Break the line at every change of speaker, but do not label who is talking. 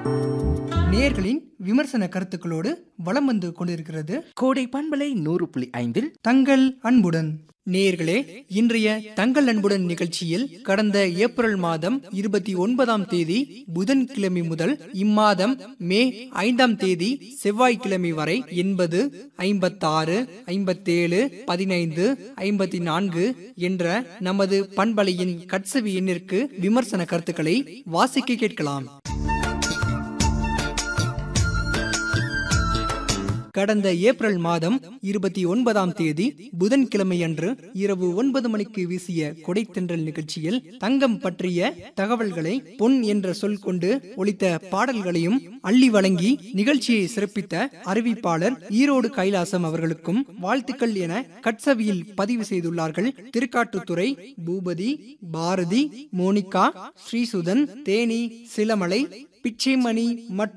நேயர்களின் விமர்சன கருத்துக்களோடு வலம் வந்து கொண்டிருக்கிறது
கோடை பண்பலை 100.5
தங்கள் அன்புடன். நேயர்களே, இன்றைய தங்கள் அன்புடன் நிகழ்ச்சியில் கடந்த ஏப்ரல் மாதம் 29ஆம் தேதி புதன்கிழமை முதல் இம்மாதம் மே 5ஆம் தேதி செவ்வாய்க்கிழமை வரை 80, 56, 57, 15, 54 என்ற நமது பண்பலையின் கட்சவி எண்ணிற்கு விமர்சன கருத்துக்களை வாசிக்க கேட்கலாம். கடந்த ஏப்ரல் மாதம் 29ஆம் தேதி புதன்கிழமை அன்று இரவு 9 மணிக்கு வீசிய கொடைத்தென்றல் நிகழ்ச்சியில் தங்கம் பற்றிய தகவல்களை பொன் என்ற சொல் கொண்டு ஒலித்த பாடல்களையும் அள்ளி வழங்கி நிகழ்ச்சியை சிறப்பித்த அறிவிப்பாளர் ஈரோடு கைலாசம் அவர்களுக்கும் வாழ்த்துக்கள் என கட்சவியில் பதிவு செய்துள்ளார்கள். திருக்காட்டுத்துறை பூபதி, பாரதி, மோனிகா, ஸ்ரீசுதன், தேனி, சிலமலை, பிச்சைமணி மற்றும்